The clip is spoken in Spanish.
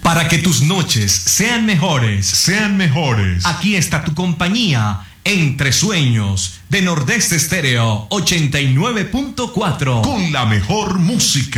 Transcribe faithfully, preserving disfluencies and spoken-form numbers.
Para que tus noches sean mejores, sean mejores. Aquí está tu compañía, Entre Sueños, de Nordeste Estéreo ochenta y nueve punto cuatro. Con la mejor música.